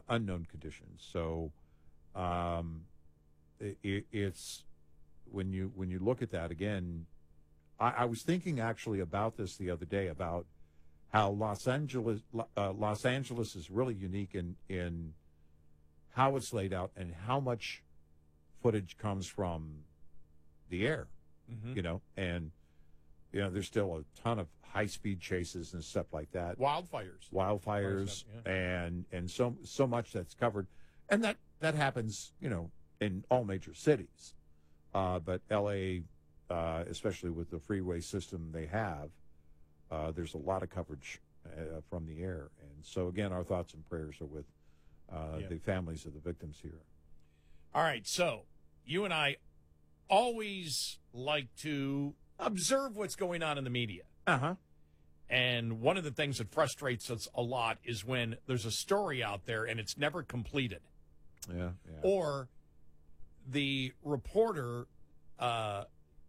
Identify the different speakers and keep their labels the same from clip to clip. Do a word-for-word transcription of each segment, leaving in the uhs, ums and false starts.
Speaker 1: unknown conditions. So um, it, it's when you when you look at that again, I, I was thinking actually about this the other day about how Los Angeles uh, Los Angeles is really unique in in how it's laid out and how much footage comes from the air,
Speaker 2: mm-hmm.
Speaker 1: you know, and you know there's still a ton of high speed chases and stuff like that,
Speaker 2: wildfires,
Speaker 1: wildfires,
Speaker 2: stuff, yeah.
Speaker 1: and and so so much that's covered, and that that happens, you know, in all major cities, uh, but L A, uh, especially with the freeway system they have, uh, there's a lot of coverage uh, from the air, and so again, our thoughts and prayers are with uh,
Speaker 2: yeah.
Speaker 1: the families of the victims here.
Speaker 2: All right, so you and I always like to observe what's going on in the media.
Speaker 1: Uh-huh.
Speaker 2: And one of the things that frustrates us a lot is when there's a story out there and it's never completed.
Speaker 1: Yeah, yeah.
Speaker 2: Or the reporter uh,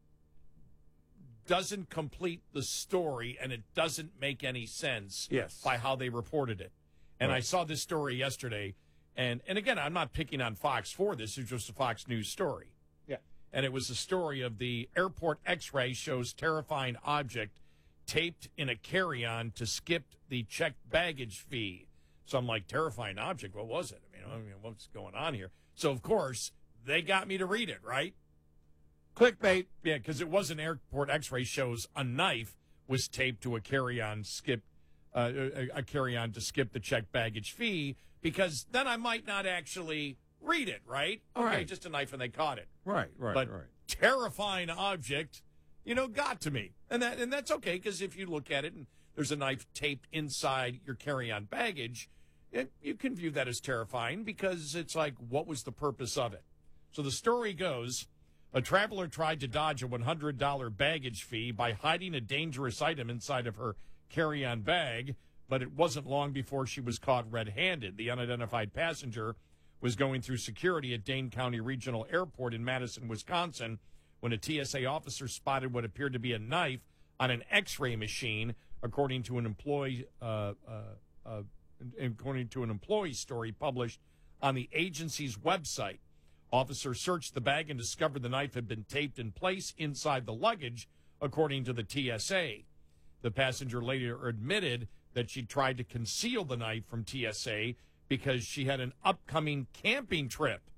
Speaker 2: doesn't complete the story and it doesn't make any sense
Speaker 1: yes.
Speaker 2: by how they reported it. And
Speaker 1: right.
Speaker 2: I saw this story yesterday. And, and again, I'm not picking on Fox for this. It's just a Fox News story.
Speaker 1: Yeah.
Speaker 2: And it was a story of the airport x-ray shows terrifying object taped in a carry-on to skip the checked baggage fee. So I'm like, terrifying object? What was it? I mean, I mean, what's going on here? So, of course, they got me to read it, right?
Speaker 1: Clickbait.
Speaker 2: Yeah, because it was an airport x-ray shows a knife was taped to a carry-on skip, uh, a, a carry-on to skip the checked baggage fee, because then I might not actually read it, right? Okay,
Speaker 1: right.
Speaker 2: just a knife and they caught it.
Speaker 1: Right, right,
Speaker 2: but
Speaker 1: right.
Speaker 2: Terrifying object, you know, got to me. And that and that's okay, because if you look at it and there's a knife taped inside your carry-on baggage, it, you can view that as terrifying because it's like, what was the purpose of it? So the story goes, a traveler tried to dodge a one hundred dollars baggage fee by hiding a dangerous item inside of her carry-on bag, but it wasn't long before she was caught red-handed. The unidentified passenger was going through security at Dane County Regional Airport in Madison, Wisconsin, when a T S A officer spotted what appeared to be a knife on an x-ray machine, according to an employee, uh, uh, uh, according to an employee story published on the agency's website. Officers searched the bag and discovered the knife had been taped in place inside the luggage, according to the T S A. The passenger later admitted that she tried to conceal the knife from T S A because she had an upcoming camping trip.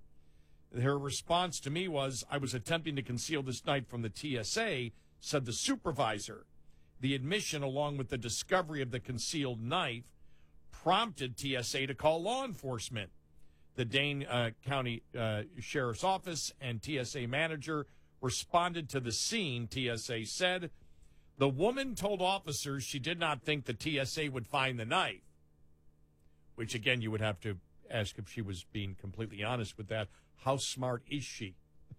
Speaker 2: Her response to me was, I was attempting to conceal this knife from the T S A, said the supervisor. The admission, along with the discovery of the concealed knife, prompted T S A to call law enforcement. The Dane uh, County uh, Sheriff's Office and T S A manager responded to the scene, T S A said. The woman told officers she did not think the T S A would find the knife, which, again, you would have to ask if she was being completely honest with that. How smart is she?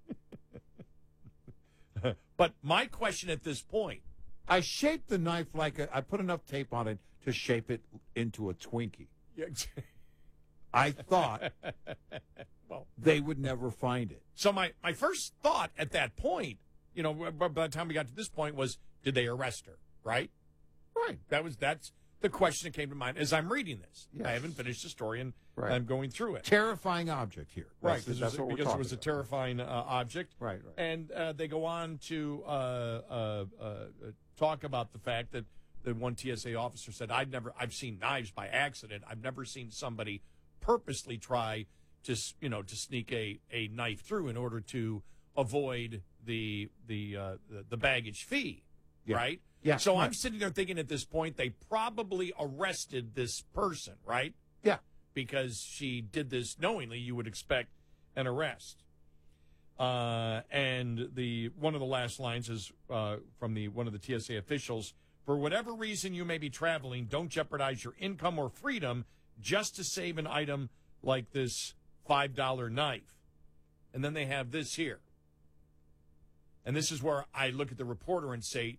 Speaker 2: But my question at this point.
Speaker 1: I shaped the knife like a, I put enough tape on it to shape it into a Twinkie.
Speaker 2: Yeah.
Speaker 1: I thought
Speaker 2: well,
Speaker 1: they would never find it.
Speaker 2: So my, my first thought at that point, you know, by the time we got to this point was, did they arrest her? Right?
Speaker 1: Right.
Speaker 2: That was that's the question that came to mind as I'm reading this.
Speaker 1: Yes.
Speaker 2: I haven't finished the story and
Speaker 1: right.
Speaker 2: I'm going through it.
Speaker 1: Terrifying object here.
Speaker 2: Right,
Speaker 1: That's,
Speaker 2: because
Speaker 1: that's
Speaker 2: it was,
Speaker 1: what
Speaker 2: because
Speaker 1: we're
Speaker 2: it was a
Speaker 1: about.
Speaker 2: terrifying uh, object.
Speaker 1: Right, right.
Speaker 2: And uh, they go on to uh, uh, uh, talk about the fact that the one T S A officer said, I've never, I've seen knives by accident. I've never seen somebody purposely try to, you know, to sneak a, a knife through in order to avoid the the uh, the, the baggage fee,
Speaker 1: yeah.
Speaker 2: right?
Speaker 1: Yeah.
Speaker 2: So
Speaker 1: right.
Speaker 2: I'm sitting there thinking at this point they probably arrested this person, right?
Speaker 1: Yeah.
Speaker 2: Because she did this knowingly, you would expect an arrest. Uh, and the one of the last lines is uh, from the one of the T S A officials. For whatever reason you may be traveling, don't jeopardize your income or freedom just to save an item like this five dollar knife. And then they have this here. And this is where I look at the reporter and say,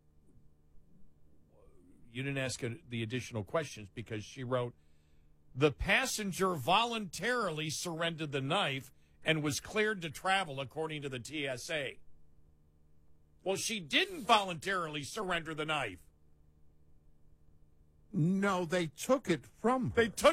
Speaker 2: you didn't ask the additional questions, because she wrote, the passenger voluntarily surrendered the knife and was cleared to travel, according to the T S A. Well, she didn't voluntarily surrender the knife.
Speaker 1: No, they took it from her.
Speaker 2: They took